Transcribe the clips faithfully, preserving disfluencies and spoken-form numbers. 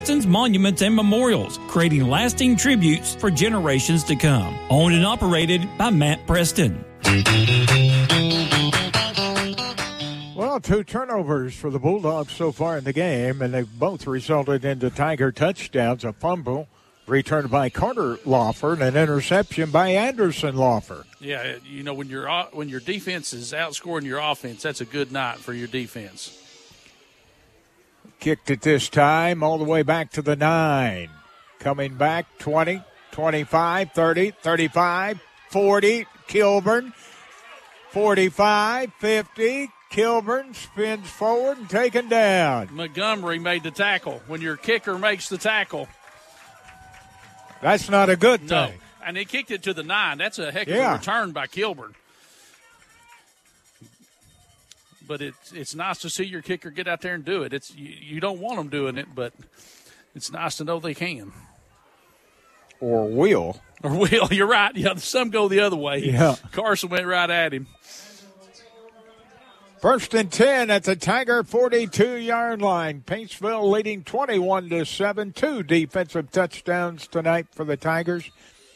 monuments, and memorials, creating lasting tributes for generations to come. Owned and operated by Matt Preston. Well, two turnovers for the Bulldogs so far in the game, and they've both resulted into Tiger touchdowns. A fumble returned by Carter Lawford, and an interception by Anderson Lawford. Yeah, you know, when your when your defense is outscoring your offense, that's a good night for your defense. Kicked it this time all the way back to the nine. Coming back, twenty, twenty-five, thirty, thirty-five, forty, Kilburn, forty-five, fifty, Kilburn spins forward and taken down. Montgomery made the tackle. When your kicker makes the tackle, that's not a good no. thing. And he kicked it to the nine. That's a heck of yeah. a return by Kilburn. But it's it's nice to see your kicker get out there and do it. It's you, you don't want them doing it, but it's nice to know they can. Or will. Or will. You're right. Yeah, some go the other way. Yeah. Carson went right at him. First and ten at the Tiger forty-two-yard line. Paintsville leading twenty-one to seven. Two defensive touchdowns tonight for the Tigers.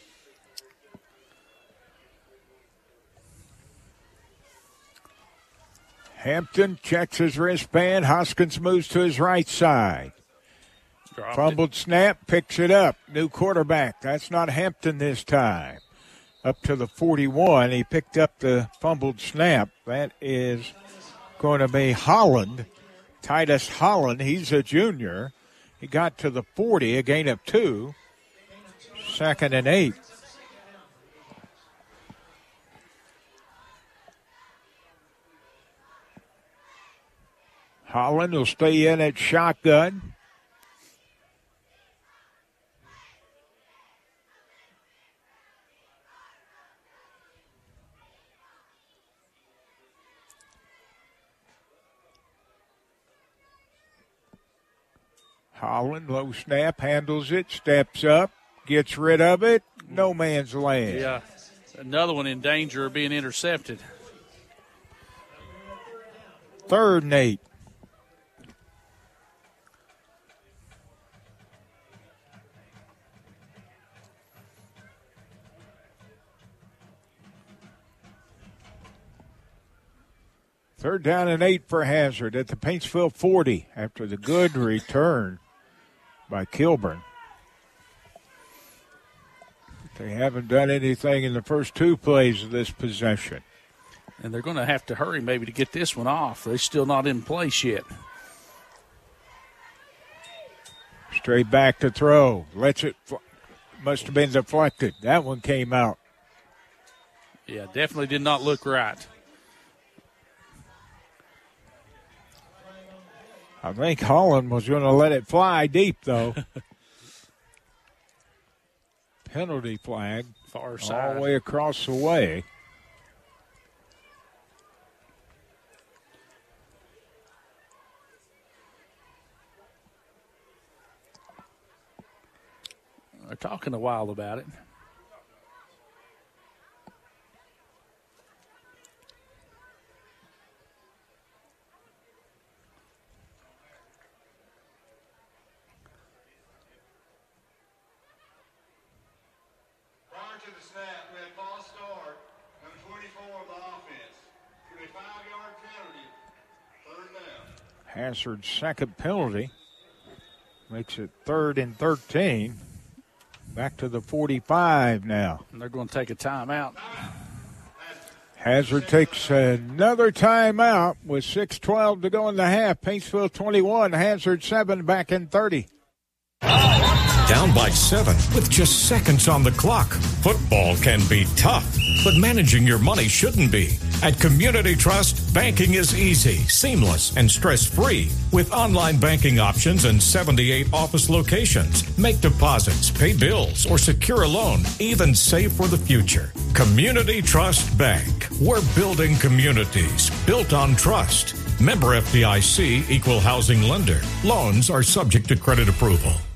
Hampton checks his wristband. Hoskins moves to his right side. Dropped Fumbled it. Snap, picks it up. New quarterback. That's not Hampton this time. Up to the forty-one. He picked up the fumbled snap. That is going to be Holland. Titus Holland. He's a junior. He got to the forty, a gain of two. Second and eight. Holland will stay in at shotgun. Holland, low snap, handles it, steps up, gets rid of it. No man's land. Yeah, another one in danger of being intercepted. Third and eight. Third down and eight for Hazard at the Paintsville forty after the good return by Kilburn. They haven't done anything in the first two plays of this possession. And they're going to have to hurry maybe to get this one off. They're still not in place yet. Straight back to throw. Lets it, must have been deflected. That one came out. Yeah, definitely did not look right. I think Holland was going to let it fly deep, though. Penalty flag. Far side. All the way across the way. They're talking a while about it. Hazard's second penalty makes it third and thirteen. Back to the forty-five now. And they're going to take a timeout. Hazard takes another timeout with six twelve to go in the half. Paintsville twenty-one, Hazard seven, back in thirty. Down by seven with just seconds on the clock. Football can be tough, but managing your money shouldn't be. At Community Trust, banking is easy, seamless, and stress-free with online banking options and seventy-eight office locations. Make deposits, pay bills, or secure a loan, even save for the future. Community Trust Bank. We're building communities built on trust. Member F D I C, Equal Housing Lender. Loans are subject to credit approval.